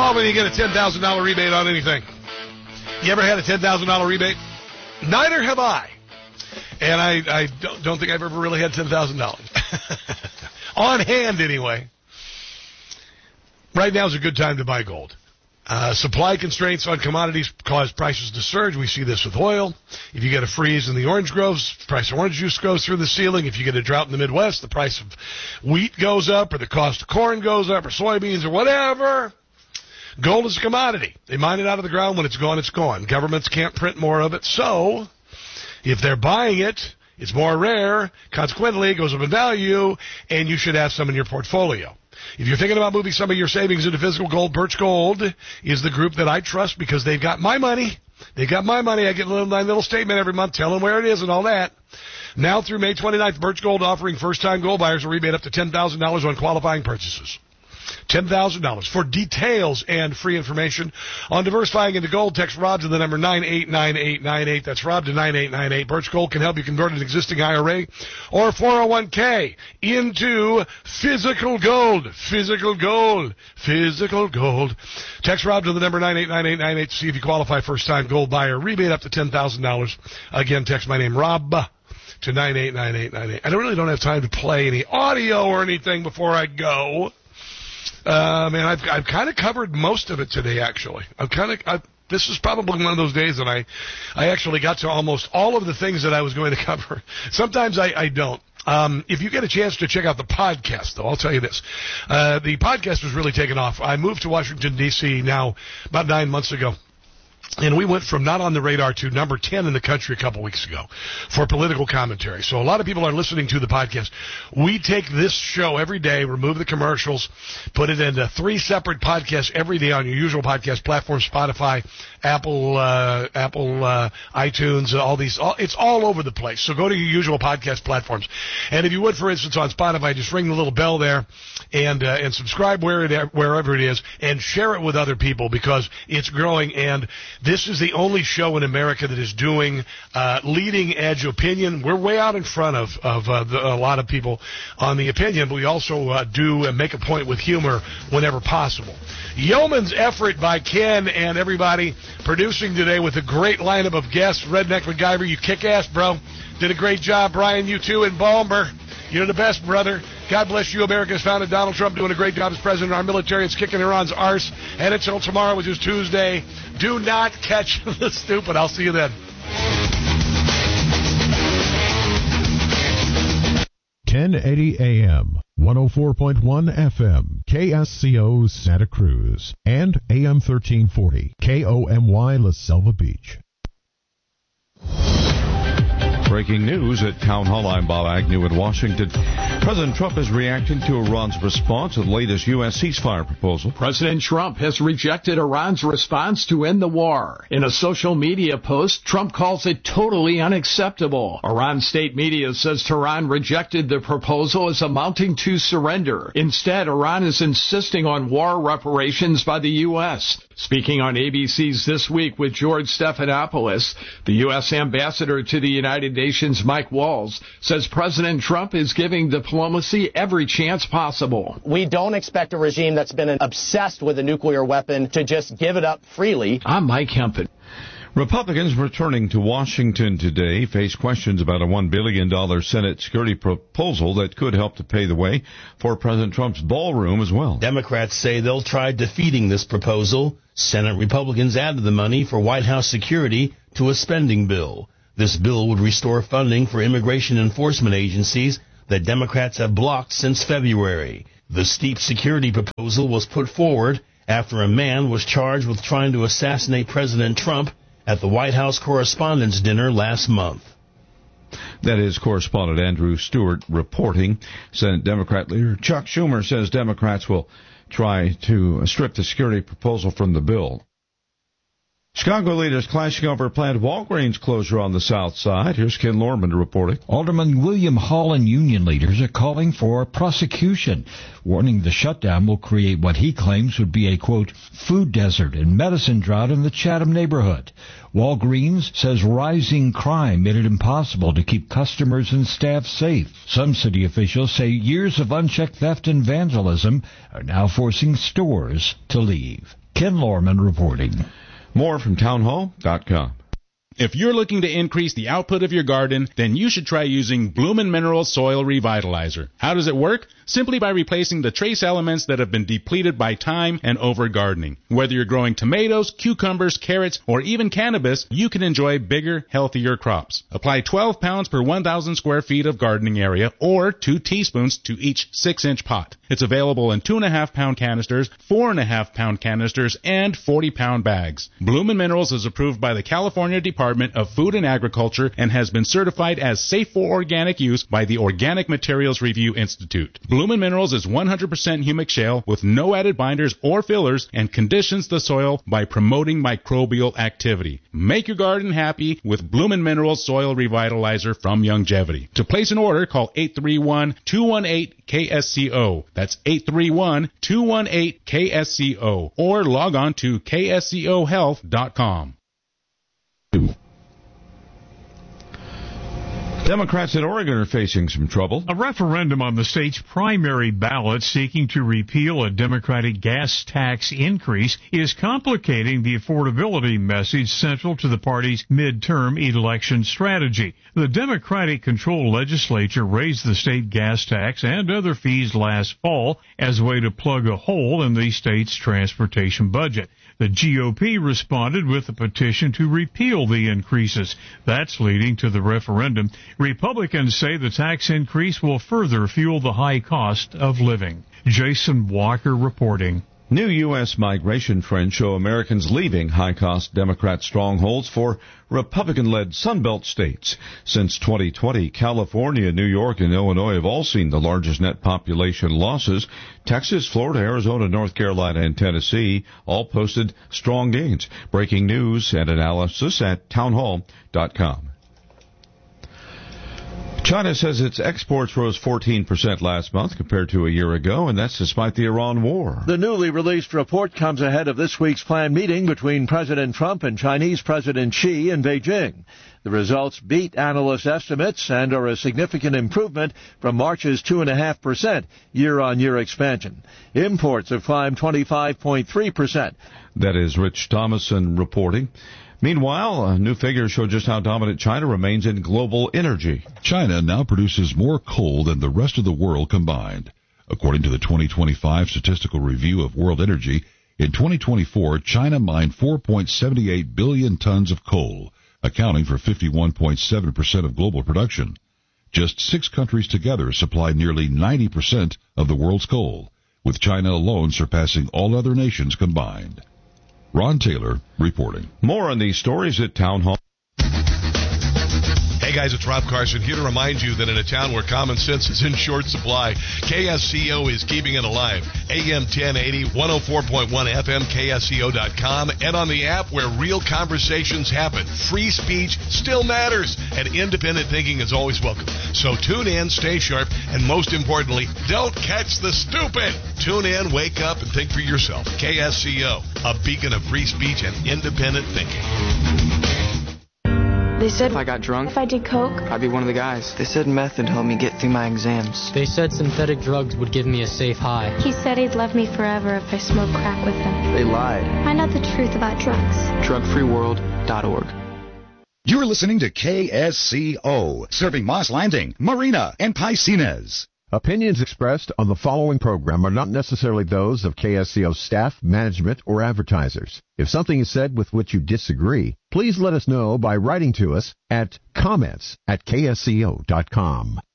call when you get a $10,000 rebate on anything. You ever had a $10,000 rebate? Neither have I. And I don't think I've ever really had $10,000. On hand, anyway. Right now is a good time to buy gold. Supply constraints on commodities cause prices to surge. We see this with oil. If you get a freeze in the orange groves, the price of orange juice goes through the ceiling. If you get a drought in the Midwest, the price of wheat goes up, or the cost of corn goes up, or soybeans, or whatever. Gold is a commodity. They mine it out of the ground. When it's gone, it's gone. Governments can't print more of it. So if they're buying it, it's more rare. Consequently, it goes up in value, and you should have some in your portfolio. If you're thinking about moving some of your savings into physical gold, Birch Gold is the group that I trust because they've got my money. They got my money. I get my little statement every month telling where it is and all that. Now through May 29th, Birch Gold offering first-time gold buyers a rebate up to $10,000 on qualifying purchases. $10,000. For details and free information on diversifying into gold, text Rob to the number 989898. That's Rob to 9898. Birch Gold can help you convert an existing IRA or 401k into physical gold. Physical gold. Physical gold. Text Rob to the number 989898 to see if you qualify first-time gold buyer. Rebate up to $10,000. Again, text my name, Rob, to 989898. I really don't have time to play any audio or anything before I go. I've kind of covered most of it today, actually. This is probably one of those days that I actually got to almost all of the things that I was going to cover. Sometimes I don't. If you get a chance to check out the podcast, though, I'll tell you this. The podcast was really taking off. I moved to Washington, D.C. now about 9 months ago. And we went from not on the radar to number 10 in the country a couple weeks ago for political commentary. So a lot of people are listening to the podcast. We take this show every day, remove the commercials, put it into 3 separate podcasts every day on your usual podcast platform, Spotify, Apple, iTunes, all these. It's all over the place. So go to your usual podcast platforms. And if you would, for instance, on Spotify, just ring the little bell there and subscribe wherever it is and share it with other people because it's growing. And this is the only show in America that is doing leading-edge opinion. We're way out in front of a lot of people on the opinion, but we also do make a point with humor whenever possible. Yeoman's effort by Ken and everybody producing today with a great lineup of guests. Redneck MacGyver, you kick-ass, bro. Did a great job. Brian, you too, and Balmer. You're the best, brother. God bless you. America's founded Donald Trump doing a great job as president. Our military is kicking Iran's arse. And until tomorrow, which is Tuesday, do not catch the stupid. I'll see you then. 1080 AM, 104.1 FM, KSCO Santa Cruz, and AM 1340, KOMY La Selva Beach. Breaking news at Town Hall. I'm Bob Agnew in Washington. President Trump is reacting to Iran's response to the latest U.S. ceasefire proposal. President Trump has rejected Iran's response to end the war. In a social media post, Trump calls it totally unacceptable. Iran state media says Tehran rejected the proposal as amounting to surrender. Instead, Iran is insisting on war reparations by the U.S. Speaking on ABC's This Week with George Stephanopoulos, the U.S. ambassador to the United Nations, Mike Walls, says President Trump is giving diplomacy every chance possible. We don't expect a regime that's been obsessed with a nuclear weapon to just give it up freely. I'm Mike Hempel. Republicans returning to Washington today face questions about a $1 billion Senate security proposal that could help to pave the way for President Trump's ballroom as well. Democrats say they'll try defeating this proposal. Senate Republicans added the money for White House security to a spending bill. This bill would restore funding for immigration enforcement agencies that Democrats have blocked since February. The steep security proposal was put forward after a man was charged with trying to assassinate President Trump at the White House Correspondents' Dinner last month. That is correspondent Andrew Stewart reporting. Senate Democrat leader Chuck Schumer says Democrats will try to strip the security proposal from the bill. Chicago leaders clashing over a planned Walgreens closure on the south side. Here's Ken Lorman reporting. Alderman William Hall and union leaders are calling for prosecution, warning the shutdown will create what he claims would be a, quote, food desert and medicine drought in the Chatham neighborhood. Walgreens says rising crime made it impossible to keep customers and staff safe. Some city officials say years of unchecked theft and vandalism are now forcing stores to leave. Ken Lorman reporting. More from townhall.com. If you're looking to increase the output of your garden, then you should try using Bloomin' Minerals Soil Revitalizer. How does it work? Simply by replacing the trace elements that have been depleted by time and over-gardening. Whether you're growing tomatoes, cucumbers, carrots, or even cannabis, you can enjoy bigger, healthier crops. Apply 12 pounds per 1,000 square feet of gardening area, or 2 teaspoons to each 6-inch pot. It's available in 2.5-pound canisters, 4.5-pound canisters, and 40-pound bags. Bloomin' Minerals is approved by the California Department of Food and Agriculture and has been certified as safe for organic use by the Organic Materials Review Institute. Bloomin' Minerals is 100% humic shale with no added binders or fillers and conditions the soil by promoting microbial activity. Make your garden happy with Bloomin' Minerals Soil Revitalizer from Youngevity. To place an order, call 831-218-KSCO. That's 831-218-KSCO. Or log on to kscohealth.com. Democrats in Oregon are facing some trouble. A referendum on the state's primary ballot seeking to repeal a Democratic gas tax increase is complicating the affordability message central to the party's midterm election strategy. The Democratic-controlled legislature raised the state gas tax and other fees last fall as a way to plug a hole in the state's transportation budget. The GOP responded with a petition to repeal the increases. That's leading to the referendum. Republicans say the tax increase will further fuel the high cost of living. Jason Walker reporting. New U.S. migration trends show Americans leaving high-cost Democrat strongholds for Republican-led Sunbelt states. Since 2020, California, New York, and Illinois have all seen the largest net population losses. Texas, Florida, Arizona, North Carolina, and Tennessee all posted strong gains. Breaking news and analysis at townhall.com. China says its exports rose 14% last month compared to a year ago, and that's despite the Iran war. The newly released report comes ahead of this week's planned meeting between President Trump and Chinese President Xi in Beijing. The results beat analyst estimates and are a significant improvement from March's 2.5% year-on-year expansion. Imports have climbed 25.3%. That is Rich Thomason reporting. Meanwhile, new figures show just how dominant China remains in global energy. China now produces more coal than the rest of the world combined. According to the 2025 Statistical Review of World Energy, in 2024, China mined 4.78 billion tons of coal, accounting for 51.7% of global production. Just 6 countries together supply nearly 90% of the world's coal, with China alone surpassing all other nations combined. Ron Taylor reporting. More on these stories at Town Hall. Hey guys, it's Rob Carson here to remind you that in a town where common sense is in short supply, KSCO is keeping it alive. AM 1080, 104.1 FM, KSCO.com, and on the app where real conversations happen. Free speech still matters, and independent thinking is always welcome. So tune in, stay sharp, and most importantly, don't catch the stupid. Tune in, wake up, and think for yourself. KSCO, a beacon of free speech and independent thinking. They said if I got drunk, if I did coke, I'd be one of the guys. They said meth would help me get through my exams. They said synthetic drugs would give me a safe high. He said he'd love me forever if I smoked crack with him. They lied. Find out the truth about drugs. Drugfreeworld.org. You're listening to KSCO, serving Moss Landing, Marina, and Piscines. Opinions expressed on the following program are not necessarily those of KSCO staff, management, or advertisers. If something is said with which you disagree, please let us know by writing to us at comments@ksco.com.